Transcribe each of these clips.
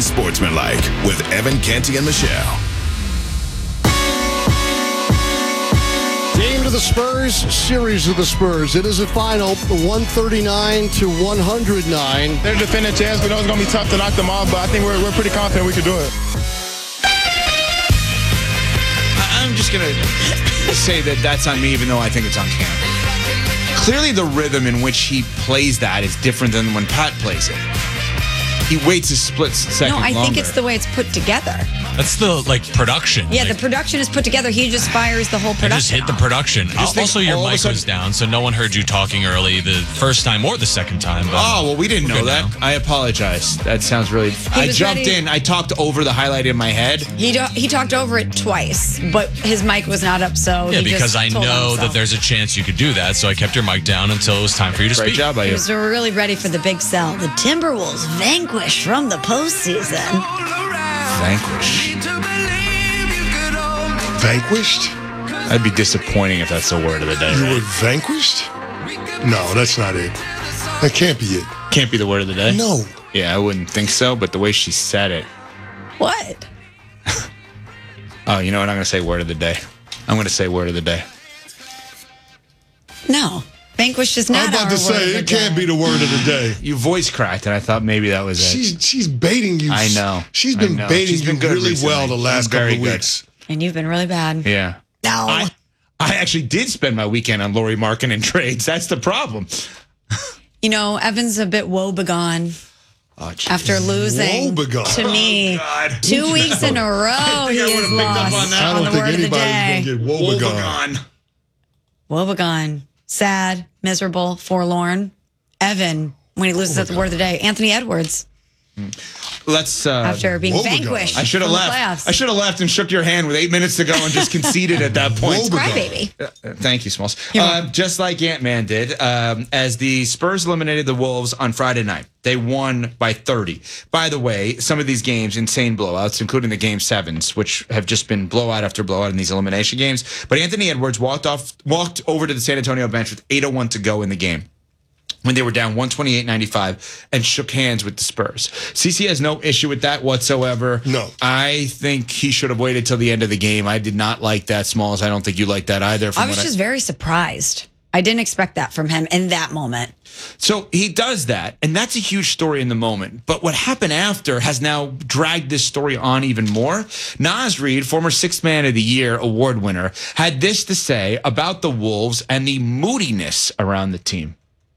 Unsportsmanlike with Evan Canty and Michelle. Game to the Spurs, series of the Spurs. It is a final, 139 to 109. They're defending champs. We know it's going to be tough to knock them off, but I think we're pretty confident we can do it. I'm just going to say that that's on me, even though I think it's on Cam. Clearly, the rhythm in which he plays that is different than when Pat plays it. He waits a split second No, I longer. think it's the way it's put together. That's the production. Yeah, the production is put together. He just fires the whole I production. just hit the production. just think Also, your all of a mic sudden- was down, so no one heard you talking early the first time or the second time. But Oh, well, we didn't we're know good that. now. I apologize. That sounds really... I was jumped ready. in. I talked over the highlight in my head. He talked over it twice, but his mic was not up, so Yeah, he because just I told on know that himself. there's a chance you could do that, so I kept your mic down until it was time for you to Great speak. job by He you. was really ready for the big sell. The Timberwolves vanquished from the postseason. Vanquish. Vanquished? That'd be disappointing if that's the word of the day. You Right? were vanquished? No, that's not it. That can't be it. Can't be the word of the day? No. Yeah, I wouldn't think so, but the way she said it. What? Oh, you know what? I'm going to say word of the day. I'm going to say word of the day. No. Vanquished is not I'm about our to word say of the it can't day. be the word of the day. You voice cracked, and I thought maybe that was it. She's baiting you. I know. She's I been know. baiting She's been you good really recently. well the last She's been couple very of good. weeks. And you've been really bad. Yeah. No. I actually did spend my weekend on Laurie Markin and trades. That's the problem. You know, Evan's a bit woebegone Oh, geez. after losing Woebegone. to me God. 2 weeks in a row. He I is would've picked up on lost that. I on don't the think word of the anybody's day. going to get woebegone. Woebegone. Woebegone. Sad, miserable, forlorn. Evan, when he loses at the word of the day. Anthony Edwards, Let's. after being Woebegone. vanquished I should have from the left. playoffs. I should have left and shook your hand with 8 minutes to go and just conceded at that point. Woebegone. Crybaby. Thank you, Smalls. You're welcome. Just like Ant-Man did, as the Spurs eliminated the Wolves on Friday night. They won by 30. By the way, some of these games, insane blowouts, including the Game 7s, which have just been blowout after blowout in these elimination games. But Anthony Edwards walked over to the San Antonio bench with 8:01 to go in the game, when they were down 128-95, and shook hands with the Spurs. CC has no issue with that whatsoever. No. I think he should have waited till the end of the game. I did not like that, Smalls. I don't think you liked that either. I was just very surprised. I didn't expect that from him in that moment. So he does that, and that's a huge story in the moment. But what happened after has now dragged this story on even more. Naz Reid, former Sixth Man of the Year award winner, had this to say about the Wolves and the moodiness around the team.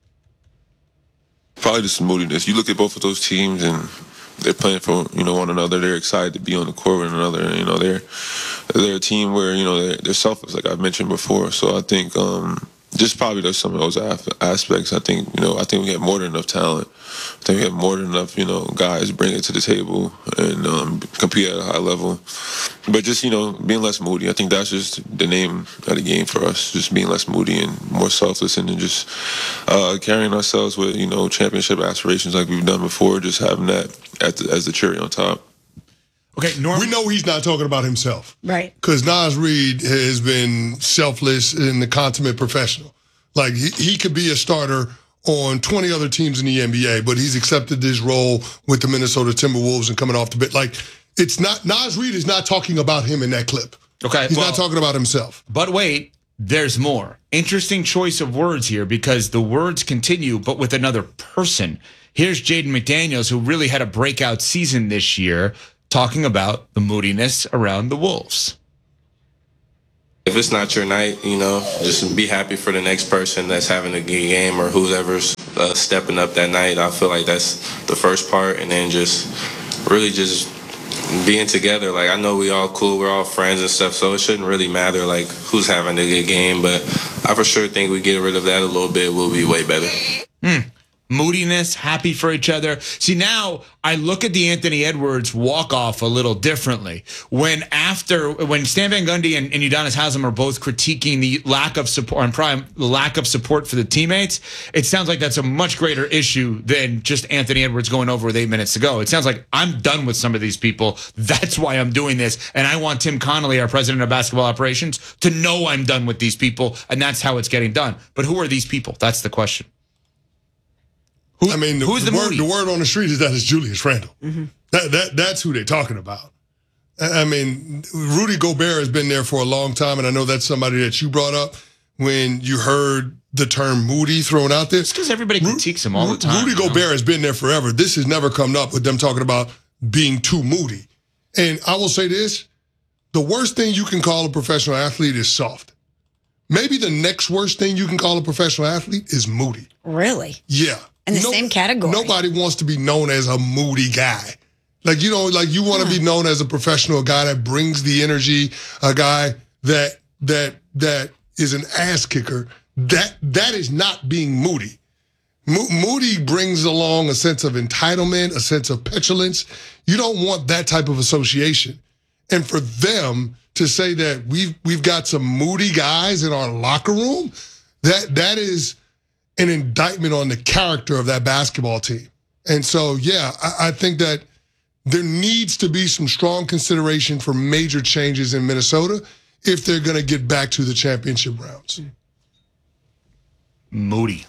Probably just moodiness. You look at both of those teams and they're playing for one another. They're excited to be on the court with one another. They're a team where they're selfless, like I've mentioned before. So I think just probably there's some of those aspects. I think we have more than enough talent. I think we have more than enough guys bring it to the table and compete at a high level. But just being less moody. I think that's just the name of the game for us. Just being less moody and more selfless, and then just carrying ourselves with championship aspirations like we've done before. Just having that as the cherry on top. Okay, We know he's not talking about himself. Right. Because Naz Reid has been selfless and the consummate professional. Like, he could be a starter on 20 other teams in the NBA, but he's accepted this role with the Minnesota Timberwolves and coming off the bench. Like, it's not, Naz Reid is not talking about him in that clip. Okay, He's well, not talking about himself. But wait, there's more. Interesting choice of words here, because the words continue, but with another person. Here's Jaden McDaniels, who really had a breakout season this year, talking about the moodiness around the Wolves. If it's not your night, just be happy for the next person that's having a good game or whoever's stepping up that night. I feel like that's the first part, and then just really just being together. Like, I know we all cool, we're all friends and stuff, so it shouldn't really matter like who's having a good game, but I for sure think we get rid of that a little bit, we'll be way better. Moodiness, happy for each other. See, now I look at the Anthony Edwards walk-off a little differently. When Stan Van Gundy and Udonis Haslem are both critiquing the lack of support and prime, the lack of support for the teammates, it sounds like that's a much greater issue than just Anthony Edwards going over with 8 minutes to go. It sounds like I'm done with some of these people. That's why I'm doing this. And I want Tim Connolly, our president of basketball operations, to know I'm done with these people. And that's how it's getting done. But who are these people? That's the question. I mean, who's the Moody? The word on the street is that it's Julius Randle. Mm-hmm. That's who they're talking about. I mean, Rudy Gobert has been there for a long time, and I know that's somebody that you brought up when you heard the term Moody thrown out there. It's because everybody critiques him all the time. Rudy Gobert has been there forever. This has never come up with them talking about being too moody. And I will say this, the worst thing you can call a professional athlete is soft. Maybe the next worst thing you can call a professional athlete is moody. Really? Yeah. In the same category. Nobody wants to be known as a moody guy. Like, you know, like you want to be known as a professional, a guy that brings the energy, a guy that is an ass kicker. That is not being moody. Moody brings along a sense of entitlement, a sense of petulance. You don't want that type of association. And for them to say that we've got some moody guys in our locker room, that is an indictment on the character of that basketball team. And so, yeah, I think that there needs to be some strong consideration for major changes in Minnesota if they're going to get back to the championship rounds. Moody.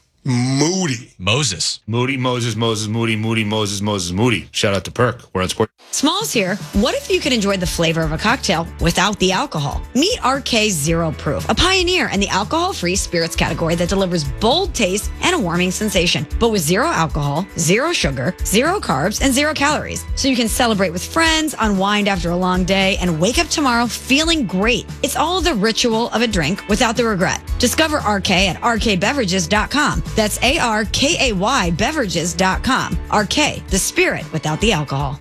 Moses. Moody, Moses, Moody, Moody, Moses, Moody. Shout out to Perk. We're on Sport. Smalls here. What if you could enjoy the flavor of a cocktail without the alcohol? Meet RK Zero Proof, a pioneer in the alcohol-free spirits category that delivers bold taste and a warming sensation, but with zero alcohol, zero sugar, zero carbs, and zero calories. So you can celebrate with friends, unwind after a long day, and wake up tomorrow feeling great. It's all the ritual of a drink without the regret. Discover RK at rkbeverages.com. That's ARKAY beverages.com. RK, the spirit without the alcohol.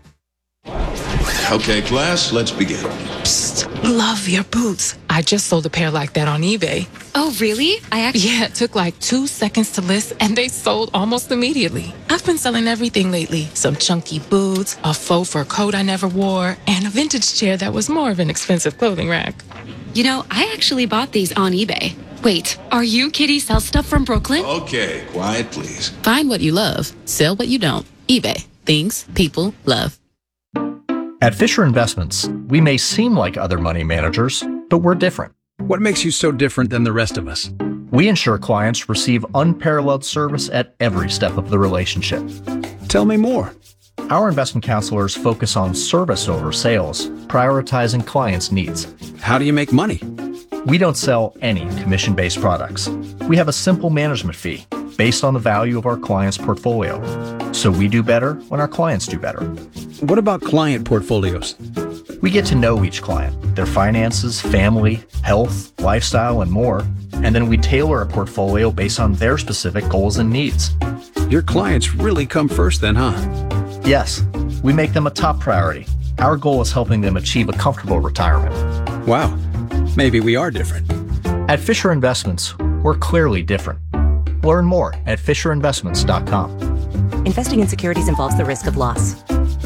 Okay, class, let's begin. Psst, love your boots. I just sold a pair like that on eBay. Oh, really? Yeah, it took like 2 seconds to list and they sold almost immediately. I've been selling everything lately. Some chunky boots, a faux fur coat I never wore, and a vintage chair that was more of an expensive clothing rack. You know, I actually bought these on eBay. Wait, are you Kitty Sell Stuff from Brooklyn? Okay, quiet, please. Find what you love, sell what you don't. eBay. Things people love. At Fisher Investments, we may seem like other money managers, but we're different. What makes you so different than the rest of us? We ensure clients receive unparalleled service at every step of the relationship. Tell me more. Our investment counselors focus on service over sales, prioritizing clients' needs. How do you make money? We don't sell any commission-based products. We have a simple management fee based on the value of our client's portfolio. So we do better when our clients do better. What about client portfolios? We get to know each client, their finances, family, health, lifestyle, and more. And then we tailor a portfolio based on their specific goals and needs. Your clients really come first then, huh? Yes, we make them a top priority. Our goal is helping them achieve a comfortable retirement. Wow, maybe we are different. At Fisher Investments, we're clearly different. Learn more at FisherInvestments.com. Investing in securities involves the risk of loss.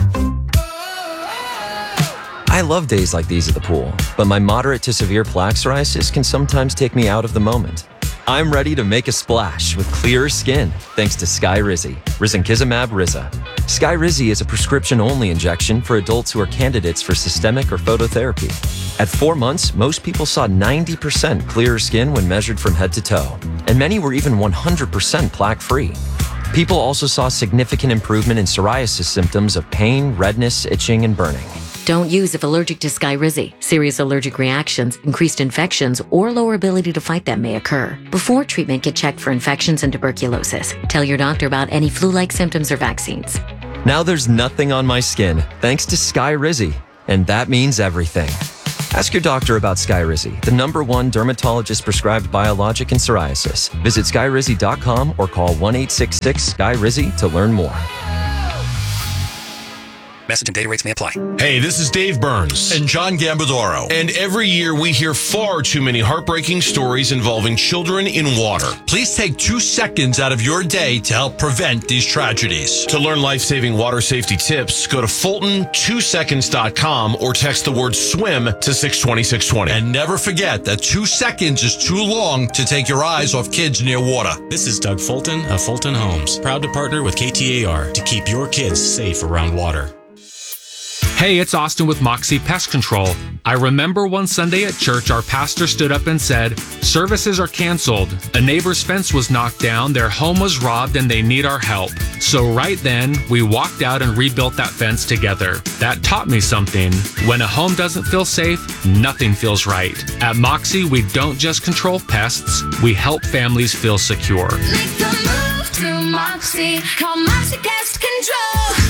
I love days like these at the pool, but my moderate to severe plaque psoriasis can sometimes take me out of the moment. I'm ready to make a splash with clearer skin thanks to Skyrizi, Risankizumab Riza. Skyrizi is a prescription-only injection for adults who are candidates for systemic or phototherapy. At 4 months, most people saw 90% clearer skin when measured from head to toe, and many were even 100% plaque-free. People also saw significant improvement in psoriasis symptoms of pain, redness, itching, and burning. Don't use if allergic to Skyrizi. Serious allergic reactions, increased infections, or lower ability to fight them may occur. Before treatment, get checked for infections and tuberculosis. Tell your doctor about any flu-like symptoms or vaccines. Now there's nothing on my skin thanks to Skyrizi, and that means everything. Ask your doctor about Skyrizi, the #1 dermatologist-prescribed biologic in psoriasis. Visit Skyrizi.com or call 1-866-SKYRIZI to learn more. Message and data rates may apply. Hey, this is Dave Burns. And John Gambadoro. And every year we hear far too many heartbreaking stories involving children in water. Please take 2 seconds out of your day to help prevent these tragedies. To learn life-saving water safety tips, go to Fulton2seconds.com or text the word SWIM to 620-620. And never forget that 2 seconds is too long to take your eyes off kids near water. This is Doug Fulton of Fulton Homes, proud to partner with KTAR to keep your kids safe around water. Hey, it's Austin with Moxie Pest Control. I remember one Sunday at church, our pastor stood up and said, "Services are canceled. A neighbor's fence was knocked down, their home was robbed, and they need our help." So right then, we walked out and rebuilt that fence together. That taught me something. When a home doesn't feel safe, nothing feels right. At Moxie, we don't just control pests, we help families feel secure. Make the move to Moxie. Call Moxie Pest Control.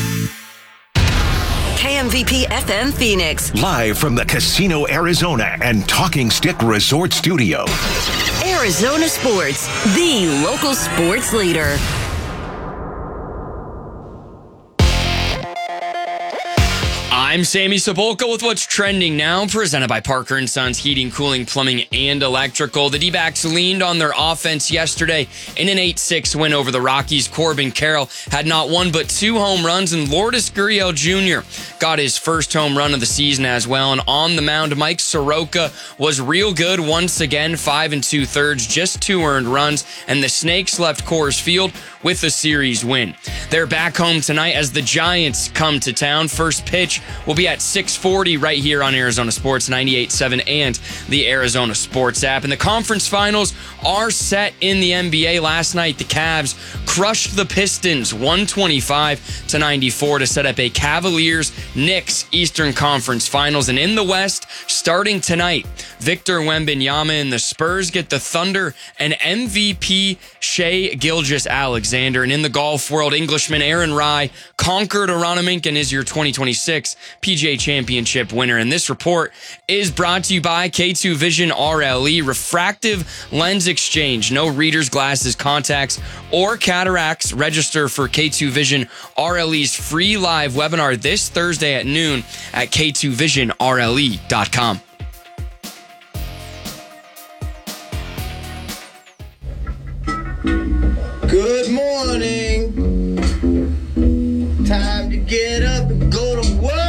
KMVP FM Phoenix. Live from the Casino Arizona and Talking Stick Resort Studio. Arizona Sports, the local sports leader. I'm Sammy Sepulka with what's trending now, presented by Parker & Sons Heating, Cooling, Plumbing, and Electrical. The D-backs leaned on their offense yesterday in an 8-6 win over the Rockies. Corbin Carroll had not one but 2 home runs, and Lourdes Gurriel Jr. got his first home run of the season as well. And on the mound, Mike Soroka was real good once again, 5 2/3, just 2 earned runs, and the Snakes left Coors Field with a series win. They're back home tonight as the Giants come to town. First pitch will be at 6:40 right here on Arizona Sports 98.7 and the Arizona Sports app. And the conference finals are set in the NBA. Last night, the Cavs crushed the Pistons 125-94 to set up a Cavaliers-Knicks Eastern Conference Finals. And in the West, starting tonight, Victor Wembanyama and the Spurs get the Thunder and MVP Shai Gilgeous-Alexander. And in the golf world, Englishman Aaron Rai conquered Aronimink and is your 2026 PGA Championship winner. And this report is brought to you by K2 Vision RLE, refractive lens exchange. No readers, glasses, contacts, or cataracts. Register for K2 Vision RLE's free live webinar this Thursday at noon at k2visionrle.com. Good morning. Time to get up and go to work.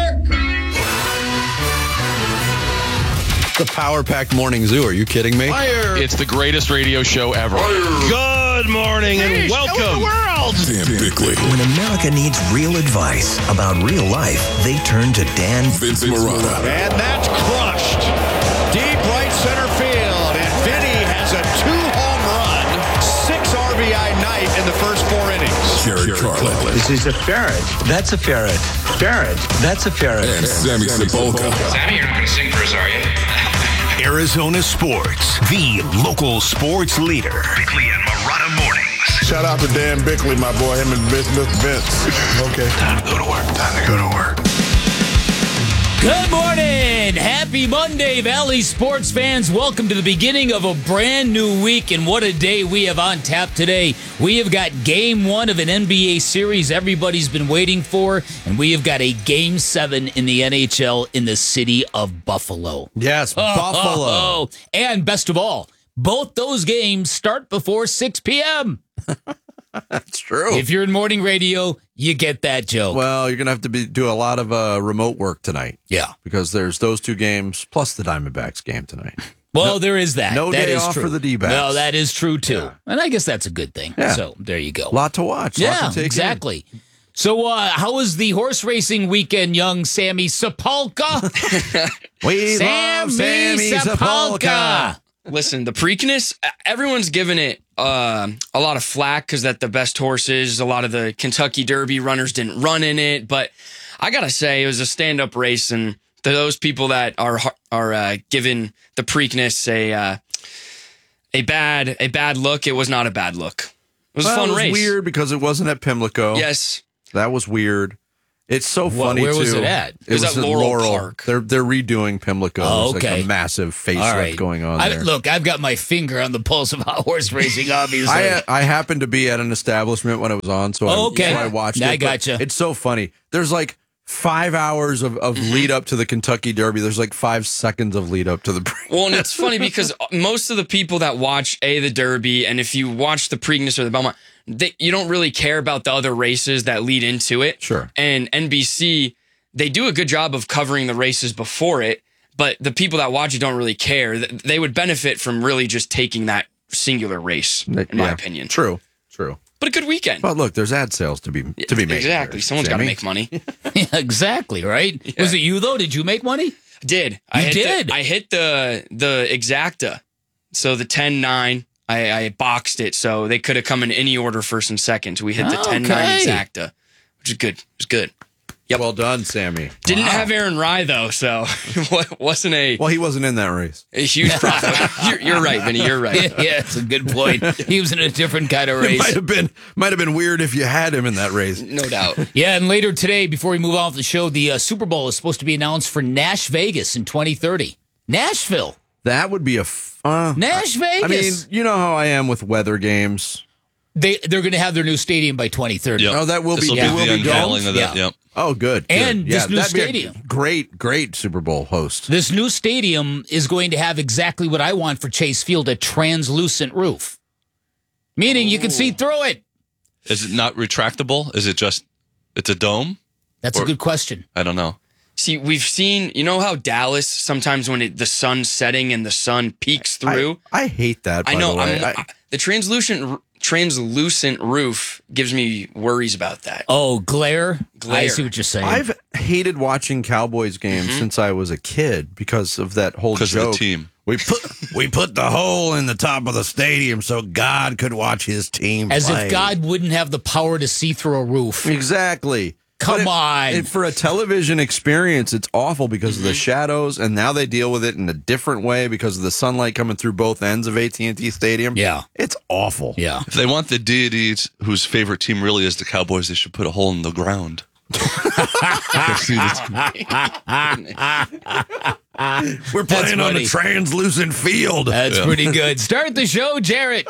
The power-packed morning zoo. Are you kidding me? Fire. It's the greatest radio show ever. Fire. Good morning and welcome. The world. Dan Bickley. When America needs real advice about real life, they turn to Dan Vince Marotta. And that's crushed. Deep right center field. And Vinny has a 2-home run, 6 RBI night in the first 4 innings. Jared Carlin. This is a ferret. That's a ferret. Ferret. That's a ferret. And Sammy Sepulka. Sammy, you're not going to sing for us, are you? Arizona Sports, the local sports leader. Bickley and Marotta mornings. Shout out to Dan Bickley, my boy, him and Mr. Vince. Okay. Time to go to work. Time to go to work. Good morning. Happy Monday, Valley sports fans. Welcome to the beginning of a brand new week, and what a day we have on tap today. We have got Game 1 of an NBA series everybody's been waiting for, and we have got a Game 7 in the NHL in the city of Buffalo. Yes, Buffalo. And best of all, both those games start before 6 p.m. That's true. If you're in morning radio, you get that joke. Well, you're going to have to do a lot of remote work tonight. Yeah. Because there's those 2 games plus the Diamondbacks game tonight. Well, there is that. No that day is off true. for the D-backs. No, that is true, too. Yeah. And I guess that's a good thing. Yeah. So there you go. Lot to watch. Yeah, lot to take exactly. So how was the horse racing weekend, young Sammy Sepulka? We love Sammy Sepulka. Listen, the Preakness, everyone's given it a lot of flack because that the best horses, a lot of the Kentucky Derby runners didn't run in it. But I got to say, it was a stand-up race. And to those people that are giving the Preakness a bad look, it was not a bad look. It was a fun race. It was weird because it wasn't at Pimlico. Yes. That was weird. It's so funny, where too. was it at? It was at Laurel Park. They're redoing Pimlico. Oh, There's like a massive facelift going on there. Look, I've got my finger on the pulse of horse racing, obviously. I happened to be at an establishment when it was on, so I watched it. I gotcha. It's so funny. There's like 5 hours of lead up to the Kentucky Derby. There's like 5 seconds of lead up to the Preakness. Well, and it's funny because most of the people that watch the Derby, and if you watch the Preakness or the Belmont, you don't really care about the other races that lead into it. Sure. And NBC, they do a good job of covering the races before it, but the people that watch it don't really care. They would benefit from really just taking that singular race, in my opinion. True. but a good weekend. But look, there's ad sales to be made. Exactly. Someone's got to make money. Yeah, exactly, right? Yeah. Was it you, though? Did you make money? Did. I hit the Exacta. So the 10-9, I boxed it. So they could have come in any order first and second. We hit the 10-9 Exacta, which is good. It was good. Yep. Well done, Sammy. Didn't have Aaron Rye, though, so it wasn't a... Well, he wasn't in that race. A huge profit. You're right, Vinny. You're right. Yeah, that's a good point. He was in a different kind of race. It might have been weird if you had him in that race. No doubt. Yeah, and later today, before we move off the show, the Super Bowl is supposed to be announced for Nash Vegas in 2030. Nashville. That would be a... Nash Vegas. I mean, you know how I am with weather games. They're going to have their new stadium by 2030. Yep. Oh, that will be the unveiling of that. Yep. Oh, good. And this new stadium. Great Super Bowl host. This new stadium is going to have exactly what I want for Chase Field, a translucent roof. Meaning you can see through it. Is it not retractable? Is it just, it's a dome? That's a good question. I don't know. See, we've seen, you know how Dallas, sometimes when the sun's setting and the sun peeks through? I hate that, by the way. The translucent roof gives me worries about that. Oh, glare? I see what you're saying. I've hated watching Cowboys games since I was a kid because of that whole joke. Because of the team. We put the hole in the top of the stadium so God could watch his team As play. if God wouldn't have the power to see through a roof. Exactly. Come on. For a television experience, it's awful because of the shadows, and now they deal with it in a different way because of the sunlight coming through both ends of AT&T Stadium. Yeah. It's awful. Yeah. If they want the deities whose favorite team really is the Cowboys, they should put a hole in the ground. We're playing on a translucent field. That's pretty good. Start the show, Jarrett.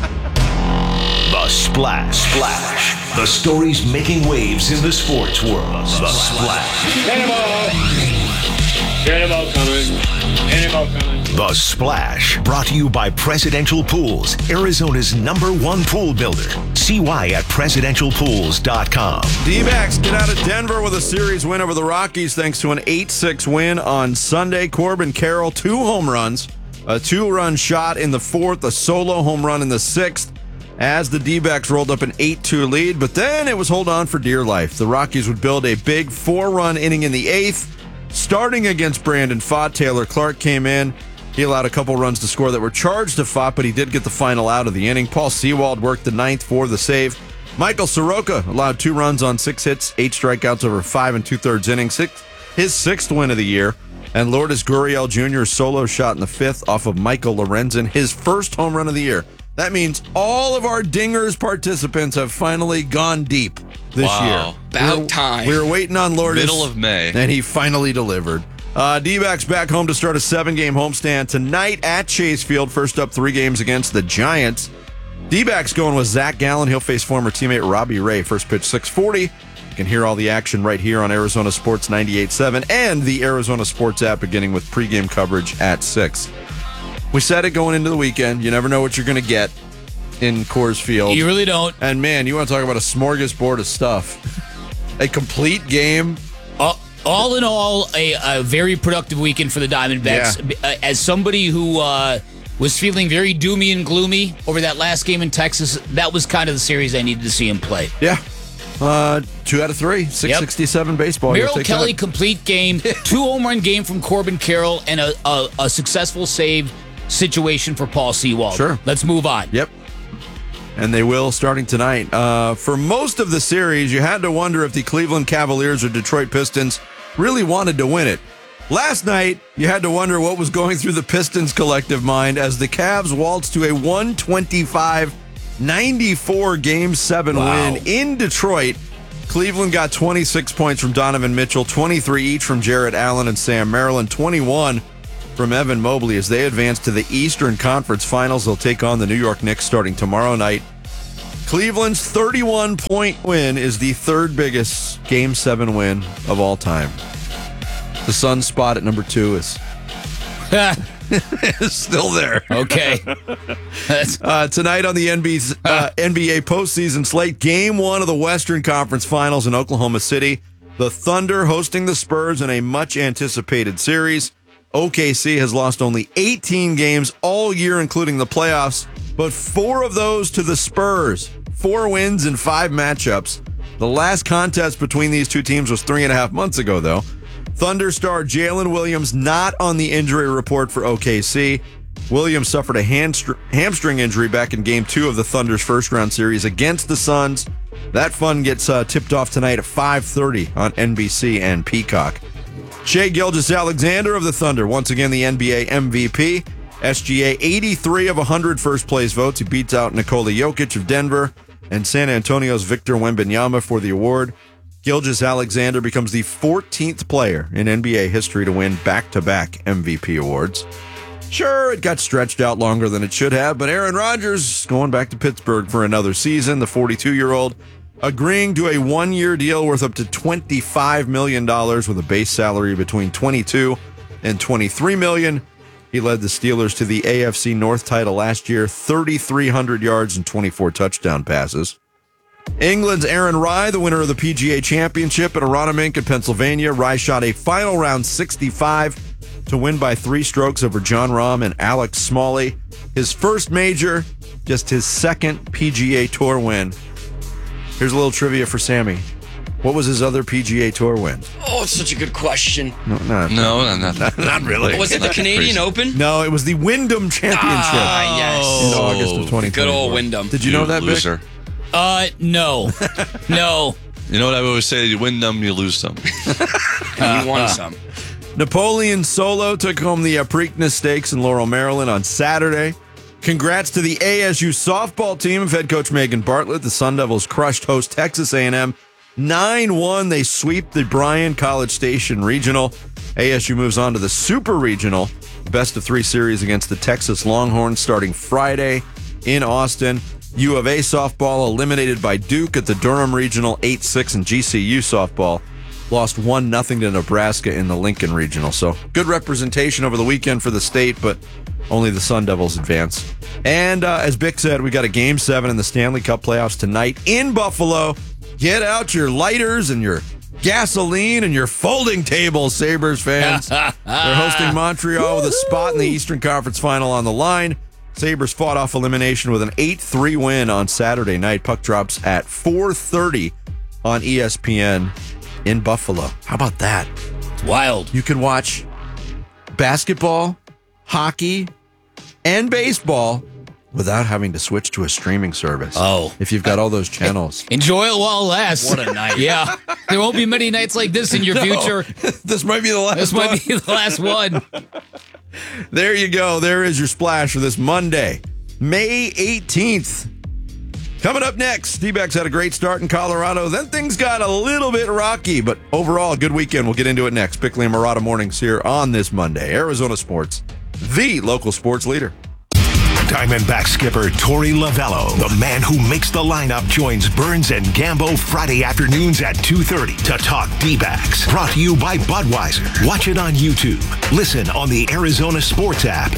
The Splash. The stories making waves in the sports world. The Splash. Cannonball coming. The Splash. Brought to you by Presidential Pools, Arizona's #1 pool builder. See why at presidentialpools.com. D-backs get out of Denver with a series win over the Rockies thanks to an 8-6 win on Sunday. Corbin Carroll, 2 home runs, a 2-run shot in the 4th, a solo home run in the 6th. As the D-backs rolled up an 8-2 lead, but then it was hold on for dear life. The Rockies would build a big 4-run inning in the 8th. Starting against Brandon Pfaadt, Taylor Clark came in. He allowed a couple runs to score that were charged to Pfaadt, but he did get the final out of the inning. Paul Sewald worked the 9th for the save. Michael Soroka allowed 2 runs on 6 hits, 8 strikeouts over 5 2/3 innings. His 6th win of the year. And Lourdes Gurriel Jr.'s solo shot in the 5th off of Michael Lorenzen, his first home run of the year. That means all of our Dingers participants have finally gone deep this year. About time. We were waiting on Lourdes. Middle of May. And he finally delivered. D-backs back home to start a 7-game homestand tonight at Chase Field. First up 3 games against the Giants. D-backs going with Zach Gallen. He'll face former teammate Robbie Ray. First pitch 6:40. You can hear all the action right here on Arizona Sports 98.7 and the Arizona Sports app, beginning with pregame coverage at 6. We said it going into the weekend. You never know what you're going to get in Coors Field. You really don't. And, man, you want to talk about a smorgasbord of stuff. A complete game. All in all, a very productive weekend for the Diamondbacks. Yeah. As somebody who was feeling very doomy and gloomy over that last game in Texas, that was kind of the series I needed to see him play. Yeah. 2 out of 3, 667 baseball. Merrill Kelly, complete game, 2 home run game from Corbin Carroll, and a successful save situation for Paul Sewald. Sure. Let's move on. Yep. And they will starting tonight. For most of the series, you had to wonder if the Cleveland Cavaliers or Detroit Pistons really wanted to win it. Last night, you had to wonder what was going through the Pistons' collective mind as the Cavs waltzed to a 125-94 Game 7 win in Detroit. Cleveland got 26 points from Donovan Mitchell, 23 each from Jarrett Allen and Sam Merrill, and 21 from Evan Mobley as they advance to the Eastern Conference Finals. They'll take on the New York Knicks starting tomorrow night. Cleveland's 31-point win is the 3rd biggest Game 7 win of all time. The Suns' spot at number 2 is still there. Okay. Tonight on the NBA postseason slate, Game 1 of the Western Conference Finals in Oklahoma City. The Thunder hosting the Spurs in a much-anticipated series. OKC has lost only 18 games all year, including the playoffs, but 4 of those to the Spurs. 4 wins in 5 matchups. The last contest between these two teams was 3.5 months ago, though. Thunder star Jalen Williams not on the injury report for OKC. Williams suffered a hamstring injury back in Game 2 of the Thunder's first-round series against the Suns. That fun gets tipped off tonight at 5:30 on NBC and Peacock. Shai Gilgeous-Alexander of the Thunder, once again the NBA MVP. SGA 83 of 100 first-place votes. He beats out Nikola Jokic of Denver and San Antonio's Victor Wembanyama for the award. Gilgeous-Alexander becomes the 14th player in NBA history to win back-to-back MVP awards. Sure, it got stretched out longer than it should have, but Aaron Rodgers going back to Pittsburgh for another season. The 42-year-old agreeing to a 1-year deal worth up to $25 million with a base salary between $22 and $23 million. He led the Steelers to the AFC North title last year, 3,300 yards and 24 touchdown passes. England's Aaron Rai, the winner of the PGA Championship at Aronimink in Pennsylvania. Rai shot a final round 65 to win by 3 strokes over Jon Rahm and Alex Smalley. His first major, just his second PGA Tour win. Here's a little trivia for Sammy. What was his other PGA Tour win? Oh, it's such a good question. No, not really. Was it the Canadian Open? No, it was the Wyndham Championship. Yes. In August of 2020. Good old Wyndham. Did you know that, loser? No. No. You know what I always say? You win them, you lose some. You won some. Napoleon Solo took home the Preakness Stakes in Laurel, Maryland on Saturday. Congrats to the ASU softball team of head coach Megan Bartlett. The Sun Devils crushed host Texas A&M 9-1. They sweep the Bryan College Station Regional. ASU moves on to the Super Regional, best of 3 series against the Texas Longhorns starting Friday in Austin. U of A softball eliminated by Duke at the Durham Regional 8-6, and GCU softball lost 1-0 to Nebraska in the Lincoln Regional. So good representation over the weekend for the state, but only the Sun Devils advance. And as Bick said, we got a Game 7 in the Stanley Cup playoffs tonight in Buffalo. Get out your lighters and your gasoline and your folding tables, Sabres fans. They're hosting Montreal with a spot in the Eastern Conference Final on the line. Sabres fought off elimination with an 8-3 win on Saturday night. Puck drops at 4:30 on ESPN in Buffalo. How about that? It's wild. You can watch basketball, hockey, and baseball without having to switch to a streaming service. Oh. If you've got all those channels. Enjoy it while it lasts. What a night. Yeah. There won't be many nights like this in your future. This might be the last This might be the last one. There you go. There is your splash for this Monday, May 18th. Coming up next, D-backs had a great start in Colorado. Then things got a little bit rocky, but overall, a good weekend. We'll get into it next. Bickley and Marotta mornings here on this Monday. Arizona Sports, the local sports leader. Diamondback skipper Torey Lovello, the man who makes the lineup, joins Burns and Gambo Friday afternoons at 2:30 to talk D-backs. Brought to you by Budweiser. Watch it on YouTube. Listen on the Arizona Sports app.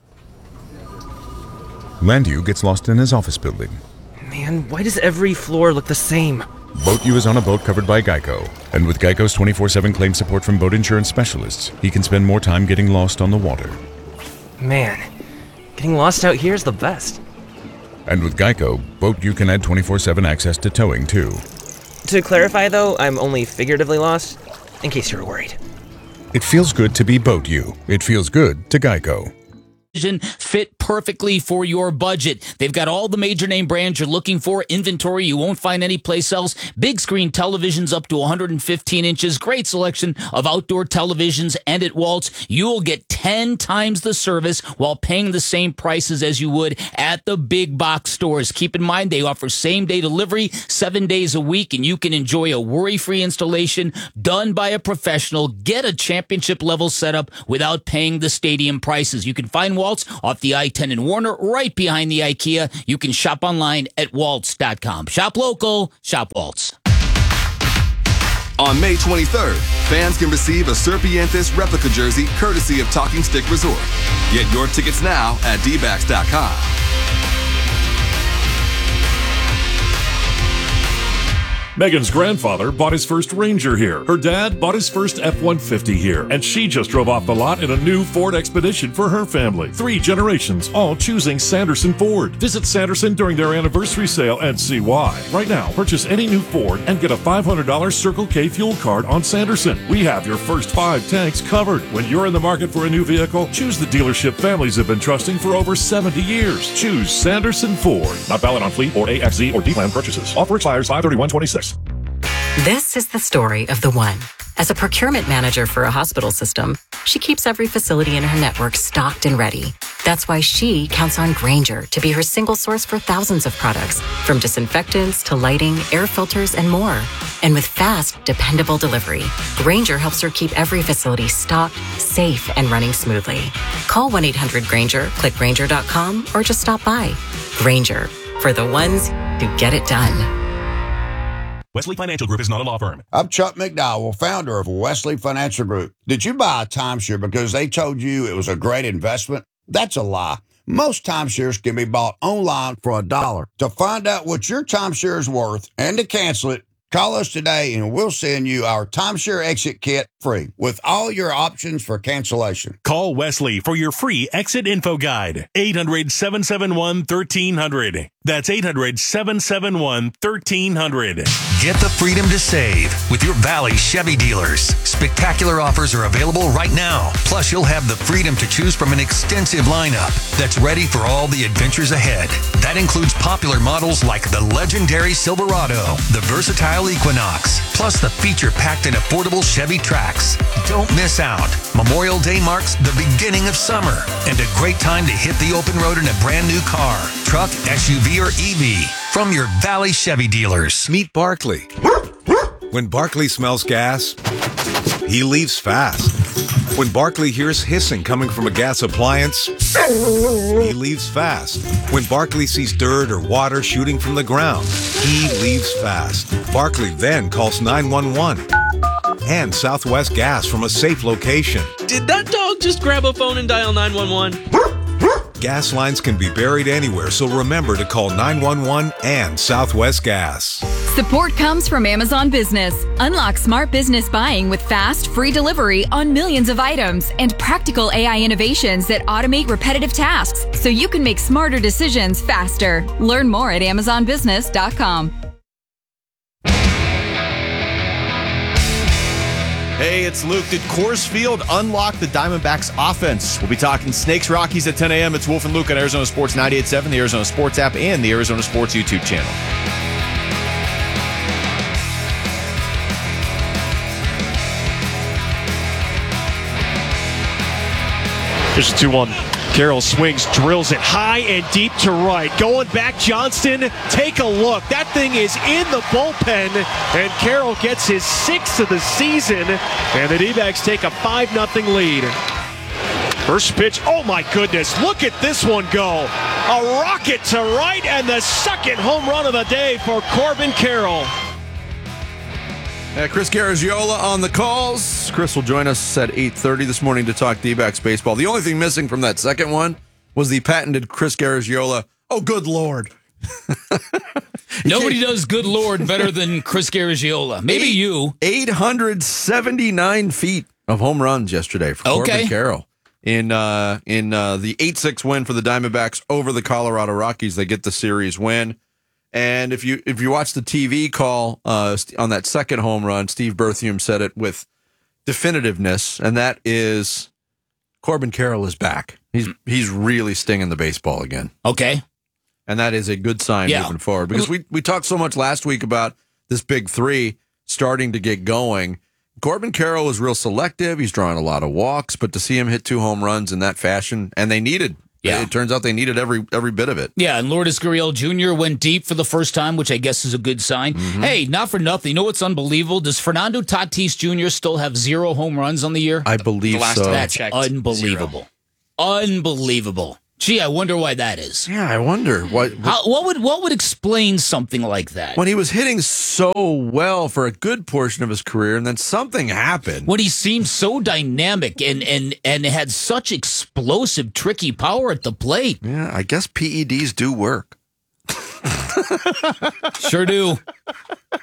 Landu gets lost in his office building. Man, why does every floor look the same? BoatU is on a boat covered by Geico. And with Geico's 24/7 claim support from boat insurance specialists, he can spend more time getting lost on the water. Man, getting lost out here is the best. And with Geico, BoatU can add 24/7 access to towing, too. To clarify, though, I'm only figuratively lost, in case you're worried. It feels good to be BoatU. It feels good to Geico. Fit perfectly for your budget. They've got all the major name brands you're looking for, inventory you won't find anyplace else, big screen televisions up to 115 inches, great selection of outdoor televisions, and at Waltz, you will get 10 times the service while paying the same prices as you would at the big box stores. Keep in mind, they offer same-day delivery 7 days a week, and you can enjoy a worry-free installation done by a professional. Get a championship-level setup without paying the stadium prices. You can find Waltz off the I-10 in Warner, right behind the IKEA. You can shop online at waltz.com. Shop local, shop Waltz. On May 23rd, fans can receive a Serpientes replica jersey courtesy of Talking Stick Resort. Get your tickets now at dbacks.com. Megan's grandfather bought his first Ranger here. Her dad bought his first F-150 here. And she just drove off the lot in a new Ford Expedition for her family. 3 generations, all choosing Sanderson Ford. Visit Sanderson during their anniversary sale and see why. Right now, purchase any new Ford and get a $500 Circle K fuel card on Sanderson. We have your first 5 tanks covered. When you're in the market for a new vehicle, choose the dealership families have been trusting for over 70 years. Choose Sanderson Ford. Not valid on fleet or AXZ or D-Plan purchases. Offer expires 5/31/26. This is the story of the one. As a procurement manager for a hospital system, she keeps every facility in her network stocked and ready. That's why she counts on Grainger to be her single source for thousands of products, from disinfectants to lighting, air filters, and more. And with fast, dependable delivery, Grainger helps her keep every facility stocked, safe, and running smoothly. Call 1-800-GRAINGER, click Grainger.com, or just stop by. Grainger, for the ones who get it done. Wesley Financial Group is not a law firm. I'm Chuck McDowell, founder of Wesley Financial Group. Did you buy a timeshare because they told you it was a great investment? That's a lie. Most timeshares can be bought online for $1. To find out what your timeshare is worth and to cancel it, call us today and we'll send you our timeshare exit kit free with all your options for cancellation. Call Wesley for your free exit info guide. 800-771-1300. That's 800-771-1300. Get the freedom to save with your Valley Chevy dealers. Spectacular offers are available right now. Plus, you'll have the freedom to choose from an extensive lineup that's ready for all the adventures ahead. That includes popular models like the legendary Silverado, the versatile Equinox, plus the feature-packed and affordable Chevy Trax. Don't miss out. Memorial Day marks the beginning of summer and a great time to hit the open road in a brand new car, truck, SUV, or EV from your Valley Chevy dealers. Meet Barkley. When Barkley smells gas, he leaves fast. When Barkley hears hissing coming from a gas appliance, he leaves fast. When Barkley sees dirt or water shooting from the ground, he leaves fast. Barkley then calls 911 and Southwest Gas from a safe location. Did that dog just grab a phone and dial 911? Gas lines can be buried anywhere, so remember to call 911 and Southwest Gas. Support comes from Amazon Business. Unlock smart business buying with fast, free delivery on millions of items and practical AI innovations that automate repetitive tasks so you can make smarter decisions faster. Learn more at amazonbusiness.com. Hey, it's Luke. Did Coors Field unlock the Diamondbacks offense? We'll be talking Snakes Rockies at 10 a.m. It's Wolf and Luke on Arizona Sports 98.7, the Arizona Sports app, and the Arizona Sports YouTube channel. Here's a 2-1. Carroll swings, drills it high and deep to right. Going back, Johnston, take a look. That thing is in the bullpen, and Carroll gets his 6th of the season, and the D-backs take a 5-0 lead. First pitch, oh my goodness, look at this one go. A rocket to right, and the second home run of the day for Corbin Carroll. Chris Garagiola on the calls. Chris will join us at 8:30 this morning to talk D-backs baseball. The only thing missing from that second one was the patented Chris Garagiola, oh, good Lord. Nobody does good Lord better than Chris Garagiola. Maybe you. 879 feet of home runs yesterday for Corbin Carroll. In the 8-6 win for the Diamondbacks over the Colorado Rockies. They get the series win. And if you watch the TV call on that second home run, Steve Berthium said it with definitiveness, and that is Corbin Carroll is back. He's really stinging the baseball again. Okay. And that is a good sign moving forward. Because we talked so much last week about this big three starting to get going. Corbin Carroll is real selective. He's drawing a lot of walks, but to see him hit 2 home runs in that fashion, and they needed. Yeah. It turns out they needed every bit of it. Yeah, and Lourdes Gurriel Jr. went deep for the first time, which I guess is a good sign. Mm-hmm. Hey, not for nothing. You know what's unbelievable? Does Fernando Tatis Jr. still have 0 home runs on the year? I believe so. That's unbelievable. 0. Unbelievable. Gee, I wonder why that is. Yeah, I wonder. What would explain something like that? When he was hitting so well for a good portion of his career, and then something happened. When he seemed so dynamic and had such explosive, tricky power at the plate. Yeah, I guess PEDs do work. Sure do.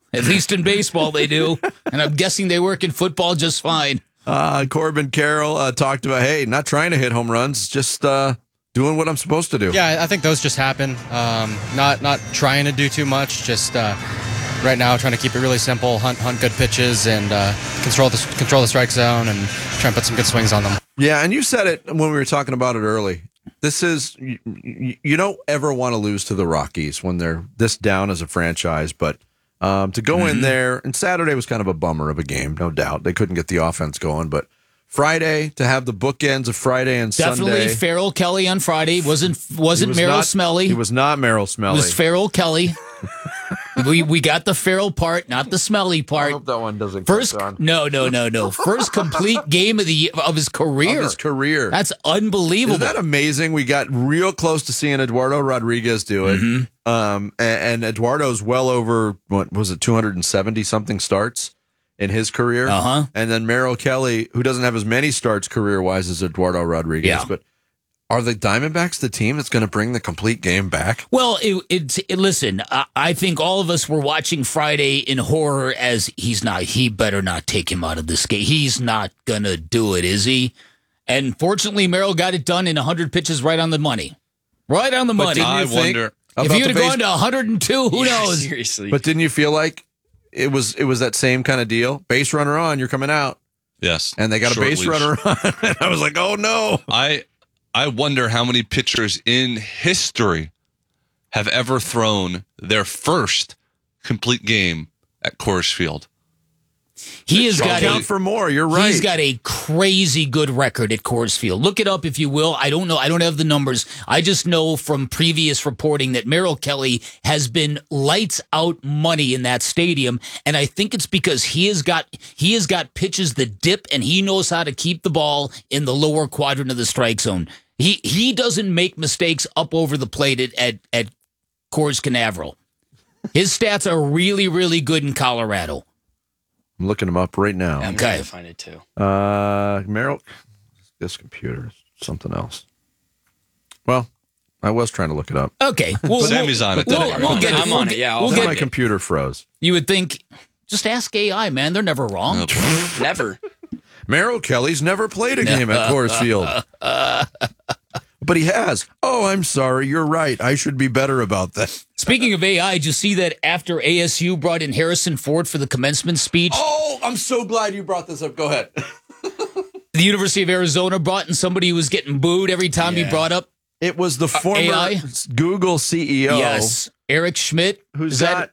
At least in baseball they do. And I'm guessing they work in football just fine. Corbin Carroll talked about, hey, not trying to hit home runs, just doing what I'm supposed to do. Yeah, I think those just happen. Not trying to do too much, just right now trying to keep it really simple, hunt good pitches, and control the strike zone, and try and put some good swings on them. Yeah, and you said it when we were talking about it early. This is, you don't ever want to lose to the Rockies when they're this down as a franchise, but to go in there, and Saturday was kind of a bummer of a game, no doubt. They couldn't get the offense going, but Friday, to have the bookends of Friday and Definitely Sunday. Farrell Kelly on Friday. Wasn't Merrill Smelly. He was not Merrill Smelly. It was Farrell Kelly. We got the Farrell part, not the Smelly part. I hope that one doesn't First, catch on. No. First complete game of his career. That's unbelievable. Isn't that amazing? We got real close to seeing Eduardo Rodriguez do it. And Eduardo's well over, what was it, 270 something starts in his career. And then Merrill Kelly, who doesn't have as many starts career-wise as Eduardo Rodriguez, but are the Diamondbacks the team that's going to bring the complete game back? Well, listen, I think all of us were watching Friday in horror as he better not take him out of this game. He's not going to do it, is he? And fortunately, Merrill got it done in 100 pitches right on the money. Right on the money. I wonder. If you'd have gone to 102, who knows? Seriously. But didn't you feel like it was that same kind of deal? Base runner on, you're coming out. Yes. And they got a base runner on. And I was like, oh, no. I wonder how many pitchers in history have ever thrown their first complete game at Coors Field. He has got count for more. You're right. He's got a crazy good record at Coors Field. Look it up if you will. I don't know. I don't have the numbers. I just know from previous reporting that Merrill Kelly has been lights out money in that stadium, and I think it's because he has got pitches that dip, and he knows how to keep the ball in the lower quadrant of the strike zone. He doesn't make mistakes up over the plate at Coors Canaveral. His stats are really, really good in Colorado. I'm looking them up right now. Yeah, I'm trying to find it too. Merrill, this computer is something else. Well, I was trying to look it up. Okay. Sammy's on it. I'm on it. Yeah, my computer froze. You would think, just ask AI, man. They're never wrong. Never. Merrill Kelly's never played a game at Coors Field. But he has. Oh, I'm sorry. You're right. I should be better about that. Speaking of AI, did you see that after ASU brought in Harrison Ford for the commencement speech? Oh, I'm so glad you brought this up. Go ahead. The University of Arizona brought in somebody who was getting booed every time he brought up. It was the former AI? Google CEO. Yes. Eric Schmidt. He's got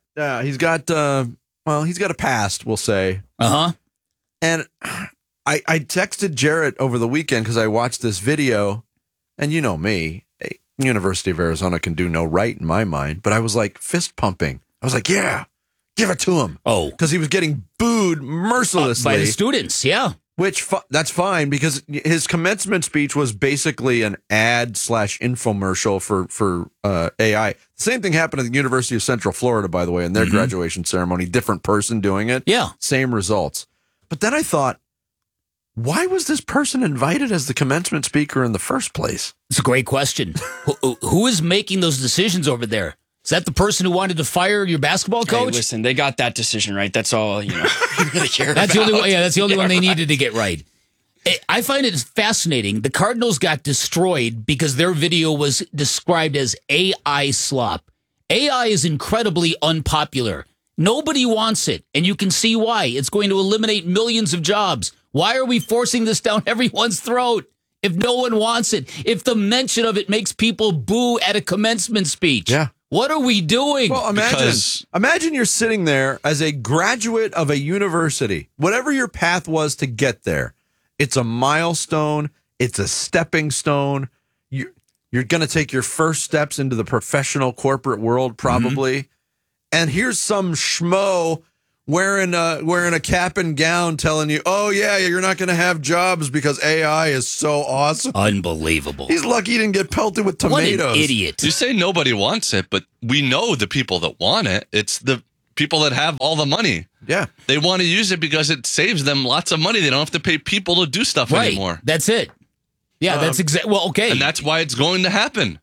a past, we'll say. And I texted Jarrett over the weekend because I watched this video. And you know me, University of Arizona can do no right in my mind. But I was like fist pumping. I was like, yeah, give it to him. Oh. Because he was getting booed mercilessly. By the students, yeah. Which, that's fine because his commencement speech was basically an ad/infomercial for AI. The same thing happened at the University of Central Florida, by the way, in their graduation ceremony. Different person doing it. Yeah. Same results. But then I thought, why was this person invited as the commencement speaker in the first place? It's a great question. Who is making those decisions over there? Is that the person who wanted to fire your basketball coach? Hey, listen, they got that decision right. That's all you really care that's about. The only one, that's the only one they needed to get right. I find it fascinating. The Cardinals got destroyed because their video was described as AI slop. AI is incredibly unpopular. Nobody wants it, and you can see why. It's going to eliminate millions of jobs. Why are we forcing this down everyone's throat if no one wants it? If the mention of it makes people boo at a commencement speech? Yeah. What are we doing? Well, imagine you're sitting there as a graduate of a university, whatever your path was to get there. It's a milestone. It's a stepping stone. You're going to take your first steps into the professional corporate world, probably. And here's some schmo wearing a cap and gown telling you, oh, yeah, you're not going to have jobs because AI is so awesome. Unbelievable. He's lucky he didn't get pelted with tomatoes. What an idiot. You say nobody wants it, but we know the people that want it. It's the people that have all the money. Yeah. They want to use it because it saves them lots of money. They don't have to pay people to do stuff anymore. That's it. Yeah, that's exactly. Well, okay. And that's why it's going to happen.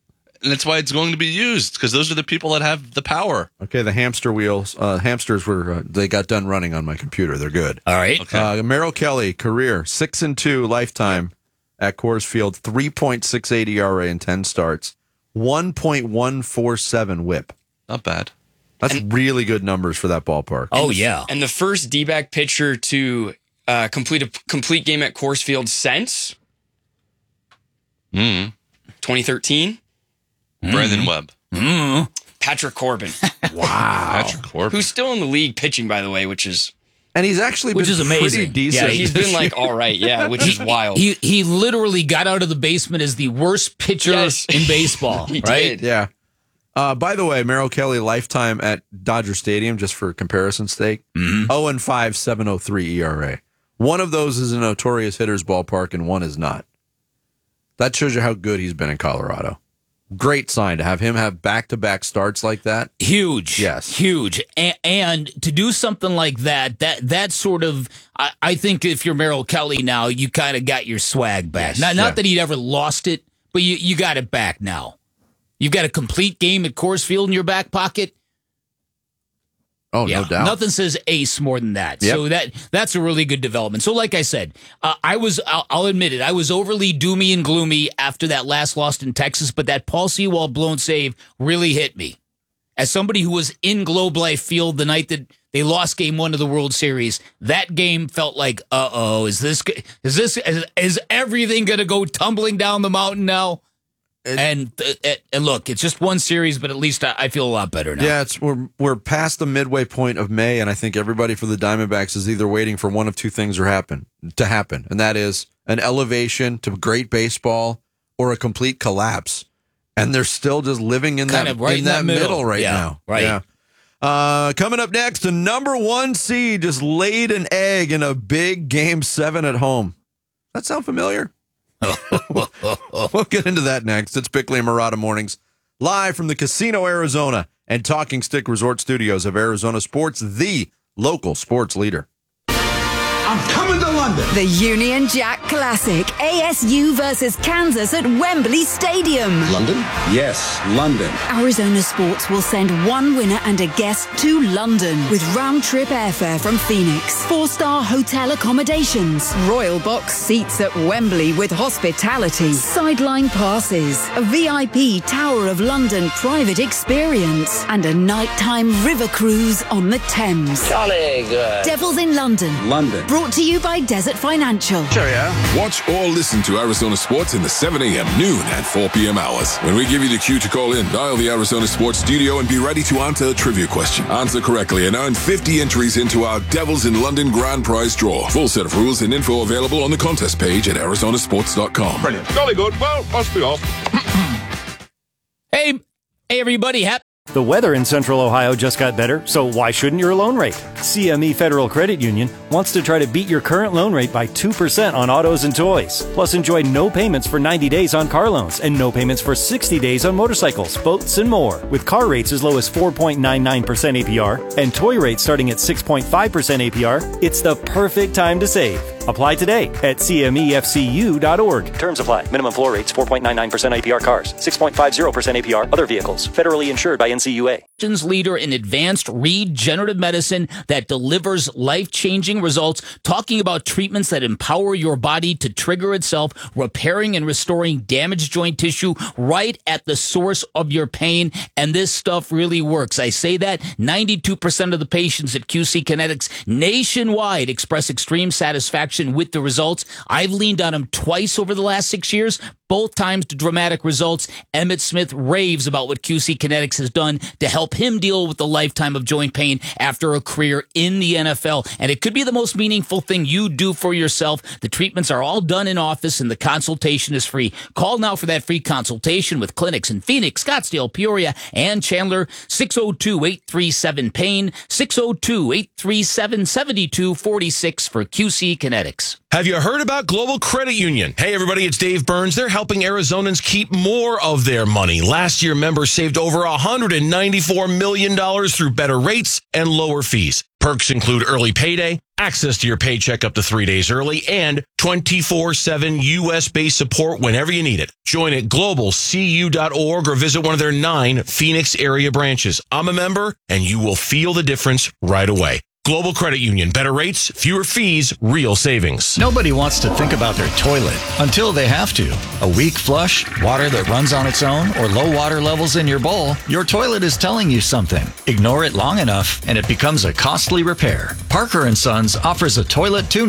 And that's why it's going to be used, because those are the people that have the power. Okay, the hamster wheels. Hamsters they got done running on my computer. They're good. All right. Okay. Merrill Kelly, career 6-2 lifetime at Coors Field, 3.68 ERA in 10 starts, 1.147 WHIP. Not bad. That's really good numbers for that ballpark. Oh, yeah. And the first D-back pitcher to complete a complete game at Coors Field since 2013. Brandon Webb. Patrick Corbin. Wow. Patrick Corbin. Who's still in the league pitching, by the way, which is actually which is amazing. Pretty decent. Yeah, he's been like all right, yeah, which is wild. He literally got out of the basement as the worst pitcher in baseball, He right? did. Yeah. By the way, Merrill Kelly lifetime at Dodger Stadium, just for comparison's sake, 0-5, 7.03 ERA. One of those is a notorious hitter's ballpark, and one is not. That shows you how good he's been in Colorado. Great sign to have him have back-to-back starts like that. Huge. Yes. Huge. And to do something like that sort of, I think if you're Merrill Kelly now, you kind of got your swag back. Yes. Not that he'd ever lost it, but you got it back now. You've got a complete game at Coors Field in your back pocket. Oh, no doubt. Nothing says ace more than that. Yep. So that's a really good development. So like I said, I'll admit it, I was overly doomy and gloomy after that last loss in Texas, but that Paul Sewald blown save really hit me. As somebody who was in Globe Life Field the night that they lost Game 1 of the World Series, that game felt like, is everything going to go tumbling down the mountain now? And look, it's just one series, but at least I feel a lot better now. Yeah, we're past the midway point of May, and I think everybody for the Diamondbacks is either waiting for one of two things to happen, and that is an elevation to great baseball or a complete collapse. And they're still just living in that middle right now. Right. Yeah. Coming up next, the number 1 seed just laid an egg in a big Game 7 at home. That sound familiar? We'll get into that next. It's Bickley and Murata Mornings, live from the Casino Arizona and Talking Stick Resort Studios of Arizona Sports, the local sports leader. I'm coming to London. The Union Jack Classic, ASU versus Kansas at Wembley Stadium. London? Yes, London. Arizona Sports will send one winner and a guest to London with round-trip airfare from Phoenix, 4-star hotel accommodations, royal box seats at Wembley with hospitality, sideline passes, a VIP Tower of London private experience, and a nighttime river cruise on the Thames. Jolly good. Devils in London. London. Brought to you by Desert Financial. Cheerio. Watch or listen to Arizona Sports in the 7 a.m., noon, and 4 p.m. hours. When we give you the cue to call in, dial the Arizona Sports studio and be ready to answer a trivia question. Answer correctly and earn 50 entries into our Devils in London grand prize draw. Full set of rules and info available on the contest page at arizonasports.com. Brilliant. Jolly good. Well, must be off. Hey, everybody. The weather in Central Ohio just got better, so why shouldn't your loan rate? CME Federal Credit Union wants to try to beat your current loan rate by 2% on autos and toys. Plus, enjoy no payments for 90 days on car loans and no payments for 60 days on motorcycles, boats, and more. With car rates as low as 4.99% APR and toy rates starting at 6.5% APR, it's the perfect time to save. Apply today at CMEFCU.org. Terms apply. Minimum floor rates 4.99% APR cars, 6.50% APR other vehicles. Federally insured by NCUA. Leader in advanced regenerative medicine that delivers life-changing results, talking about treatments that empower your body to trigger itself, repairing and restoring damaged joint tissue right at the source of your pain. And this stuff really works. I say that 92% of the patients at QC Kinetics nationwide express extreme satisfaction with the results. I've leaned on them twice over the last 6 years, both times to dramatic results. Emmitt Smith raves about what QC Kinetics has done to help him deal with the lifetime of joint pain after a career in the NFL. And it could be the most meaningful thing you do for yourself. The treatments are all done in office and the consultation is free. Call now for that free consultation with clinics in Phoenix, Scottsdale, Peoria, and Chandler. 602-837-PAIN, 602-837-7246 for QC Kinetics. Have you heard about Global Credit Union? Hey, everybody, it's Dave Burns. They're helping Arizonans keep more of their money. Last year, members saved over $194 million through better rates and lower fees. Perks include early payday, access to your paycheck up to 3 days early, and 24/7 U.S.-based support whenever you need it. Join at globalcu.org or visit one of their 9 Phoenix area branches. I'm a member, and you will feel the difference right away. Global Credit Union. Better rates, fewer fees, real savings. Nobody wants to think about their toilet until they have to. A weak flush, water that runs on its own, or low water levels in your bowl, your toilet is telling you something. Ignore it long enough, and it becomes a costly repair. Parker & Sons offers a toilet tune